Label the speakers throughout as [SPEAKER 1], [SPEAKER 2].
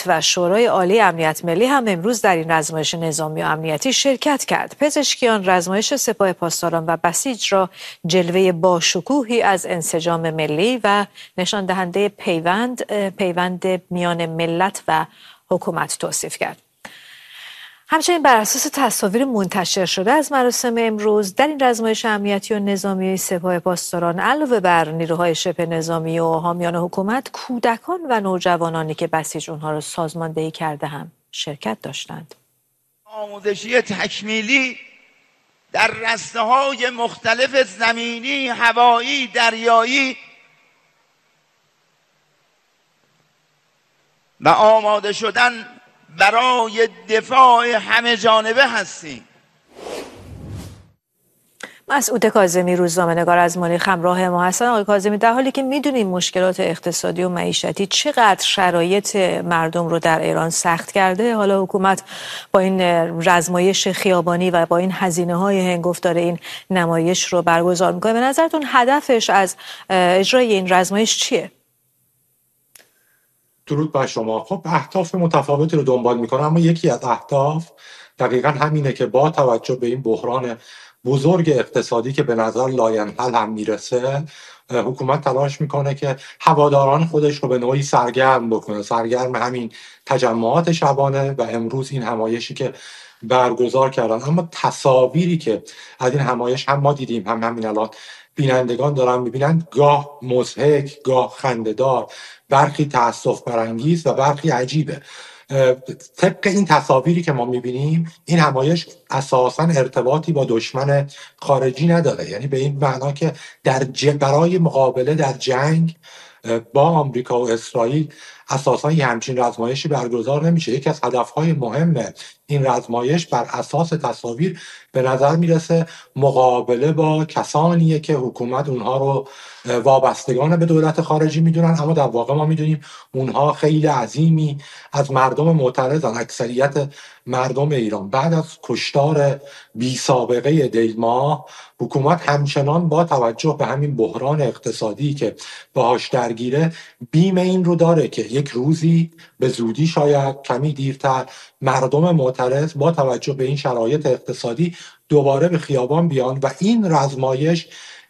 [SPEAKER 1] و شورای عالی امنیت ملی هم امروز در این رزمایش نظامی و امنیتی شرکت کرد. پزشکیان رزمایش سپاه پاسداران و بسیج را جلوه باشکوهی از انسجام ملی و نشان دهنده پیوند میان ملت و حکومت توصیف کرد. همچنین بر اساس تصاویر منتشر شده از مراسم امروز در این رزمایش امنیتی و نظامی سپاه پاسداران علاوه بر نیروهای شبه نظامی و حامیان حکومت، کودکان و نوجوانانی که بسیج اونها را سازماندهی کرده هم شرکت داشتند.
[SPEAKER 2] آموزشی تکمیلی در رسته‌های مختلف زمینی، هوایی، دریایی و آماده شدن برای دفاع همه جانبه هستیم.
[SPEAKER 1] مسعود کاظمی، روزنامه‌نگار از مریخ همراه ما هستن. آقای کاظمی، در حالی که میدونیم مشکلات اقتصادی و معیشتی چقدر شرایط مردم رو در ایران سخت کرده، حالا حکومت با این رزمایش خیابانی و با این هزینه‌های هنگفتار این نمایش رو برگزار میکنه. به نظرتون هدفش از اجرای این رزمایش چیه؟
[SPEAKER 3] درود بر شما. خب اهداف متفاوتی رو دنبال میکنه، اما یکی از اهداف دقیقاً همینه که با توجه به این بحران بزرگ اقتصادی که به نظر لاینحل هم میرسه، حکومت تلاش میکنه که هواداران خودش رو به نوعی سرگرم بکنه، سرگرم همین تجمعات شبانه و امروز این همایشی که برگزار کردن. اما تصاویری که از این همایش هم ما دیدیم، هم همین الان بینندگان دارن میبینن، گاه مضحک، گاه خنده‌دار، برخی تأسف برانگیز و برخی عجیبه. طبق این تصاویری که ما میبینیم، این همایش اساساً ارتباطی با دشمن خارجی نداره، یعنی به این معنا که برای مقابله در جنگ با آمریکا و اسرائیل اساساً یه همچین رزمایشی برگزار نمیشه. یکی از هدفهای مهم این رزمایش بر اساس تصاویر به نظر میرسه مقابله با کسانیه که حکومت اونها رو وابستگان به دولت خارجی میدونن، اما در واقع ما میدونیم اونها خیلی عظیمی از مردم معترضن. اکثریت مردم ایران بعد از کشتار بی سابقه دیلما، حکومت همچنان با توجه به همین بحران اقتصادی که باهاش درگیره، بیم این رو داره که یک روزی به زودی، شاید کمی دیرتر، مردم معترض با توجه به این شرایط اقتصادی دوباره به خیابان بیان و این رزمایش،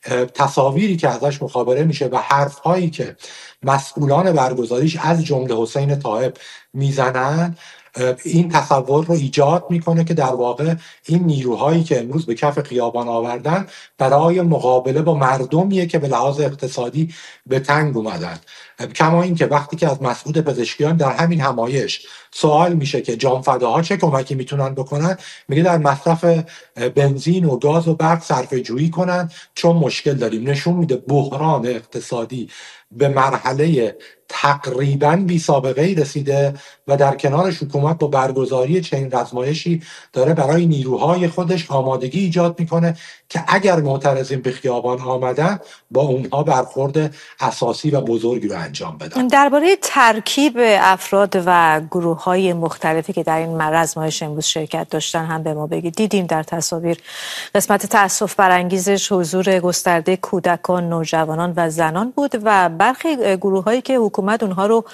[SPEAKER 3] تصاویری که ازش مخابره میشه و حرفهایی که مسئولان برگزاریش از جمله حسین طایب میزنن، این تصور رو ایجاد میکنه که در واقع این نیروهایی که امروز به کف خیابان آوردن برای مقابله با مردمیه که به لحاظ اقتصادی به تنگ اومدن. کما این که وقتی که از مسعود پزشکیان در همین همایش سوال میشه که جانفداها چه کمکی میتونن بکنن، میگه در مصرف بنزین و گاز و برق صرفه جویی کنن چون مشکل داریم. نشون میده بحران اقتصادی به مرحله تقریباً بی سابقه ای رسیده و در کنارش حکومت با برگزاری چنین رزمایشی داره برای نیروهای خودش آمادگی ایجاد میکنه که اگر معترضین به خیابان آمدن با اونها برخورد اساسی و بزرگی رو انجام بدن.
[SPEAKER 1] درباره ترکیب افراد و گروه‌های مختلفی که در این رزمایش امروز شرکت داشتن هم به ما بگید. دیدیم در تصاویر قسمت تأسف برانگیزش حضور گسترده کودکان، نوجوانان و زنان بود و برخی گروه‌هایی که حکومت اونها رو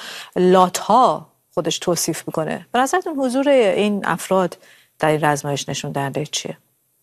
[SPEAKER 1] لات‌ها خودش توصیف میکنه. به نظرتون حضور این افراد در این رزمایش نشون دهنده چیه؟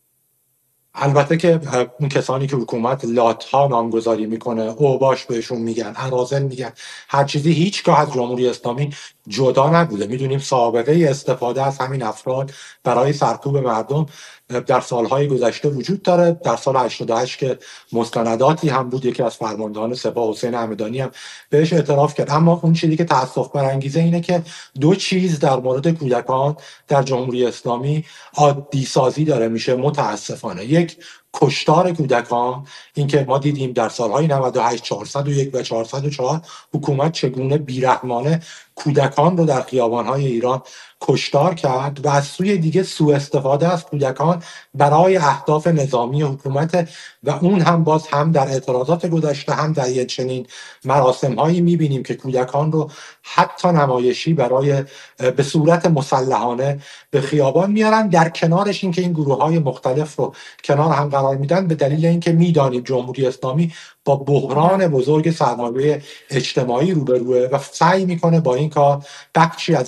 [SPEAKER 3] البته که اون کسانی که حکومت لات‌ها نامگذاری میکنه، اوباش بهشون میگن، اراذل میگن، هر چیزی هیچگاه از جمهوری اسلامی جدا نبوده. میدونیم سابقه استفاده از همین افراد برای سرکوب مردم در سالهای گذشته وجود داره. در سال 88 که مستنداتی هم بود، یکی از فرماندهان سپاه حسین همدانی هم بهش اعتراف کرد. اما اون چیزی که تأسف برانگیزه اینه که دو چیز در مورد کودکان در جمهوری اسلامی عادی سازی داره میشه متاسفانه. یک، کشتار کودکان، اینکه ما دیدیم در سالهای 98 401 و 404 حکومت چگونه بیرحمانه کودکان رو در خیابان‌های ایران کشتار کرد و از سوی دیگه سوء استفاده از کودکان برای اهداف نظامی حکومت و اون هم باز هم در اعتراضات گذشته هم در یک چنین مراسم‌هایی می‌بینیم که کودکان رو حتی نمایشی برای به صورت مسلحانه به خیابان میارن. در کنارش این که این گروه‌های مختلف رو کنار هم قرار میدن به دلیل اینکه میدانیم جمهوری اسلامی با بحران بزرگ سرمایه اجتماعی روبروه و سعی میکنه با این کار بخشی از